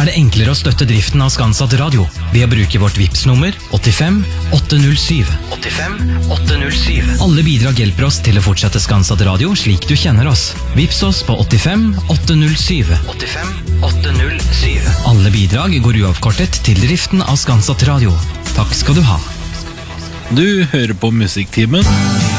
det enklere å støtte driften av Skanset Radio ved å bruke vårt Vipps-nummer 85 807. 85 807. Alle bidrag hjelper oss til å fortsette Skanset Radio slik du kjenner oss. Vipps oss på 85 807. 85 807. Alle bidrag går uavkortet til driften av Skanset Radio. Takk skal du ha. Du hører på Musikktimen.